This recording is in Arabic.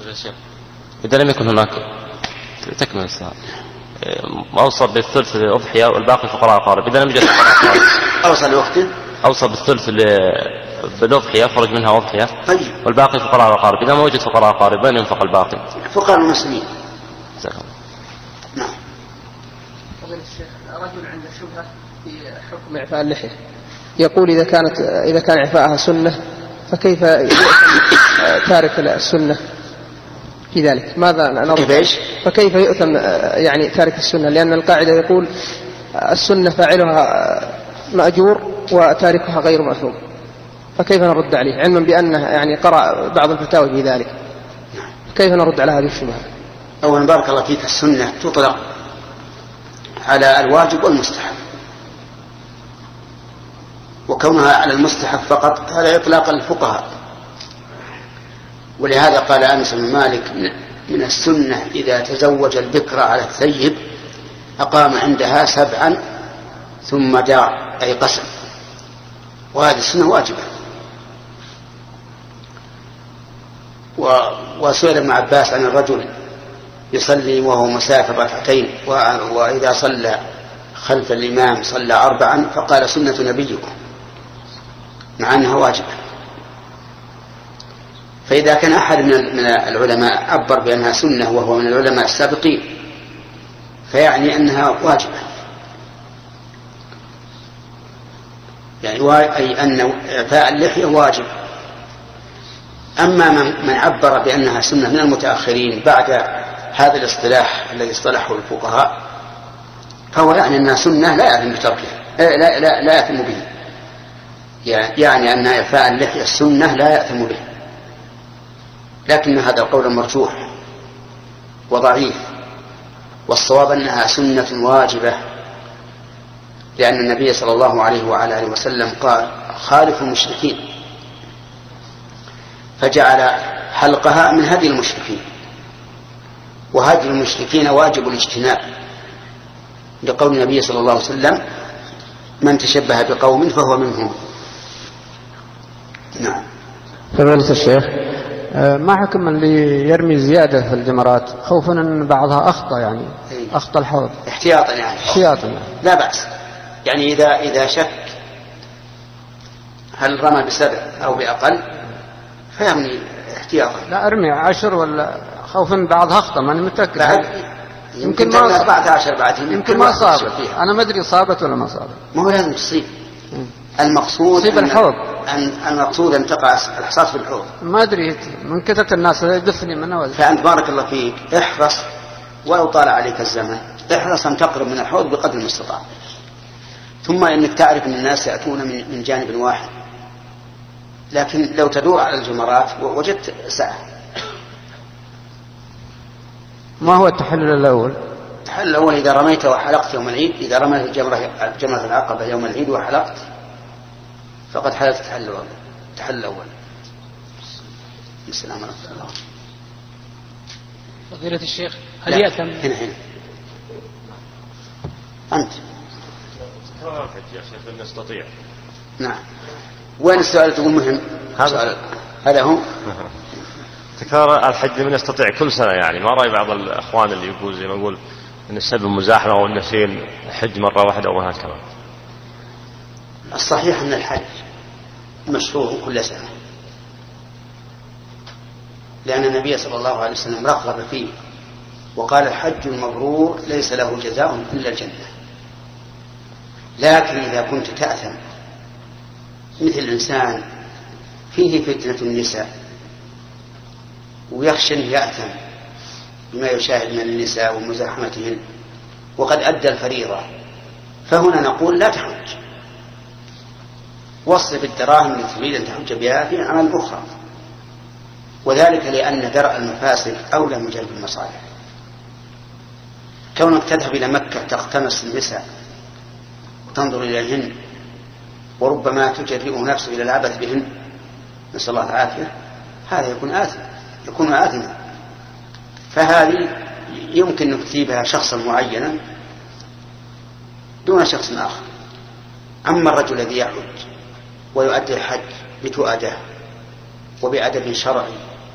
إذا لم يكن هناك تكمل السؤال أوصى بالثلث للأضحية والباقي فقراء أقارب. إذا لم يوجد فقراء أقارب أوصى لوقته أوصى بالثلث بالأضحية خرج منها أضحية طيب. والباقي فقراء أقارب. إذا ما وجد فقراء أقارب وين ينفق الباقي؟ فقراء المسلمين. نعم. فضيلة الشيخ رجل عنده شبهة في حكم إعفاء اللحية يقول إذا كان إعفاءها سنة فكيف تارك السنة في ذلك؟ ماذا نرد؟ فكيف يؤثم يعني تارك السنة؟ لأن القاعدة يقول السنة فاعلها مأجور وتاركها غير مأثوم، فكيف نرد عليه علما بأنه يعني قرأ بعض الفتاوى في ذلك؟ كيف نرد على هذه الشبهة؟ أولا بارك الله فيك، السنة تطلق على الواجب والمستحب، وكونها على المستحب فقط هذا إطلاق الفقهاء. ولهذا قال أنس بن مالك من السنة إذا تزوج البكر على الثيب أقام عندها 7 ثم دار أي قسم، وهذه السنة واجبة. وسئل ابن عباس عن الرجل يصلي وهو مسافر 2 وإذا صلى خلف الإمام صلى 4 فقال سنة نبيكم، مع أنها واجبة. فإذا كان أحد من العلماء عبر بأنها سنة وهو من العلماء السابقين فيعني أنها واجبة، يعني أي أن إعفاء اللحية واجب. أما من عبر بأنها سنة من المتأخرين بعد هذا الاصطلاح الذي اصطلحه الفقهاء فهو يعني أنها سنة لا يأثم بتركها، لا يأثم به، يعني أن إعفاء اللحية السنة لا يأثم به. لكن هذا القول مرجوح وضعيف، والصواب أنها سنة واجبة، لأن النبي صلى الله عليه وعلى آله وسلم قال خالف المشركين، فجعل حلقها من هدي المشركين، وهدي المشركين واجب الاجتناب، لقول النبي صلى الله عليه وسلم من تشبه بقوم فهو منهم. نعم. فضيلة الشيخ، ما حكم اللي يرمي زيادة في الجمرات خوفا أن بعضها أخطأ، يعني أخطأ الحوض احتياطا يعني لا بأس، يعني إذا شك هل رمى ب7 أو بأقل فيرمي احتياطا. لا أرمي 10 ولا خوفا بعضها أخطأ، ماني متأكد. يمكن ما 17 بعد يمكن ما صابت، أنا ما أدري صابت ولا ما صابت. ما هو لازم تصيب. المقصود أن تقع الحصاد في الحوض. ما أدري من كثرة الناس يدفني منه. فأنت بارك الله فيك احرص ولو طال عليك الزمن، احرص أن تقرب من الحوض بقدر المستطاع. ثم إنك تعرف أن الناس يأتون من جانب واحد، لكن لو تدور على الجمرات وجدت ساعة. ما هو التحلل الأول؟ التحلل الأول إذا رميت وحلقت يوم العيد، إذا رميت جمرة العقبة يوم العيد وحلقت فقد حللت التحلل الأول. السلام عليكم. فضيلة الشيخ هل يأثم؟ هنا أنت يا شيخ نستطيع. نعم. وين السؤال تقول مهم؟ هذا هو تكرار الحج من يستطيع كل سنة، يعني ما رأي بعض الأخوان اللي يقول زي ما يقول أن السبب مزاحمة أو أن نسين حج مرة واحدة أو هكذا؟ الصحيح أن الحج مشروع كل سنة، لأن النبي صلى الله عليه وسلم رغب فيه وقال الحج المبرور ليس له جزاء إلا الجنة. لكن إذا كنت تأثم مثل الإنسان فيه فتنة النساء ويخشى أن يأثم بما يشاهد من النساء ومزاحمتهن وقد أدى الفريضة، فهنا نقول لا تحج، واصرف الدراهم التي تريد أن تحج بها في أعمال أخرى، وذلك لأن درء المفاسد أولى من جلب المصالح. كونك تذهب إلى مكة تقتنص النساء وتنظر إليهن وربما تجرئ نفسه إلى العبث بهن، نسأل الله العافية، هذا يكون آثما. فهذه يمكن نكتبها شخصا معينا دون شخص آخر. أما الرجل الذي يحج ويؤدي الحج بتؤداه وبأدب شرعي